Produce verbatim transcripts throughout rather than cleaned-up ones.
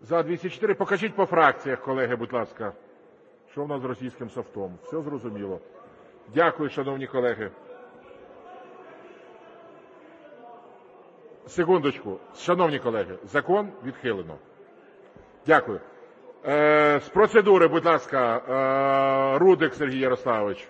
За двісті чотири. Покажіть по фракціях, колеги, будь ласка. Що в нас з російським софтом? Все зрозуміло. Дякую, шановні колеги. Секундочку. Шановні колеги, закон відхилено. Дякую. Е, з процедури, будь ласка, е, Рудик Сергій Ярославович.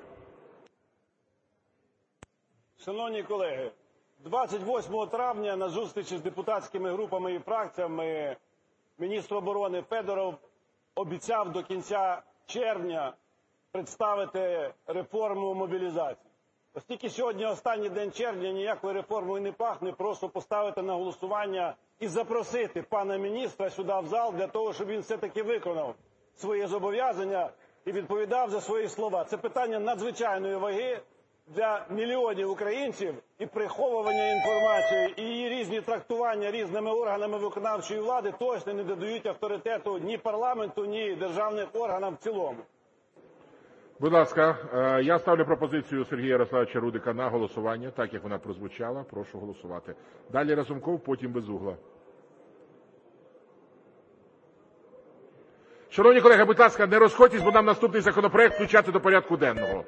Шановні колеги, двадцять восьмого травня на зустрічі з депутатськими групами і фракціями міністр оборони Федоров обіцяв до кінця червня представити реформу мобілізації. Оскільки сьогодні останній день червня, ніякою реформою не пахне, прошу поставити на голосування і запросити пана міністра сюди в зал для того, щоб він все-таки виконав свої зобов'язання і відповідав за свої слова. Це питання надзвичайної ваги для мільйонів українців, і приховування інформації, і її різні трактування різними органами виконавчої влади точно не додають авторитету ні парламенту, ні державним органам в цілому. Будь ласка, я ставлю пропозицію Сергія Ярославовича Рудика на голосування, так як вона прозвучала. Прошу голосувати. Далі Разумков, потім Безугла. Шановні колеги, будь ласка, не розходьтесь, бо нам наступний законопроект включати до порядку денного.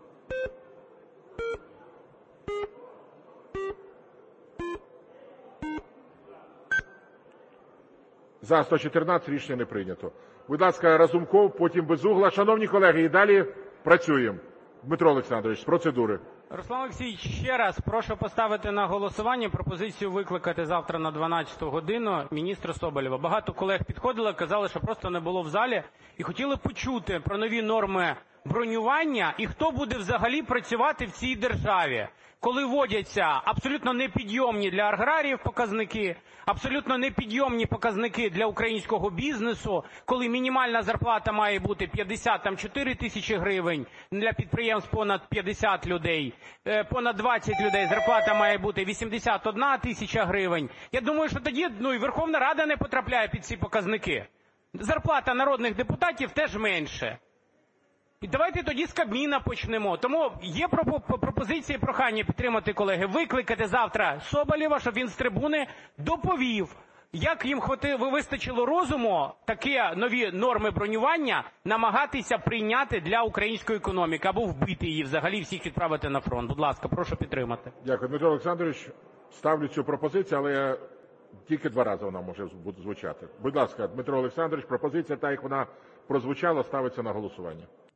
За сто чотирнадцять рішення не прийнято. Будь ласка, Разумков, потім Безугла. Шановні колеги, і далі працюємо. Дмитро Олександрович, з процедури. Руслан Олексійович, ще раз прошу поставити на голосування пропозицію викликати завтра на дванадцяту годину міністра Соболєва. Багато колег підходили, казали, що просто не було в залі і хотіли почути про нові норми бронювання і хто буде взагалі працювати в цій державі, коли вводяться абсолютно непідйомні для аграріїв показники, абсолютно непідйомні показники для українського бізнесу, коли мінімальна зарплата має бути п'ятдесят чотири тисячі гривень, для підприємств понад п'ятдесят людей, понад двадцять людей зарплата має бути вісімдесят одна тисяча гривень. Я думаю, що тоді ну, і Верховна Рада не потрапляє під ці показники. Зарплата народних депутатів теж менше. І давайте тоді з Кабміна почнемо. Тому є пропозиції, прохання підтримати, колеги, викликати завтра Соболєва, щоб він з трибуни доповів, як їм хватило, вистачило розуму такі нові норми бронювання намагатися прийняти для української економіки або вбити її взагалі, всіх відправити на фронт. Будь ласка, прошу підтримати. Дякую, Дмитро Олександрович. Ставлю цю пропозицію, але тільки два рази вона може звучати. Будь ласка, Дмитро Олександрович, пропозиція, так як вона прозвучала, ставиться на голосування.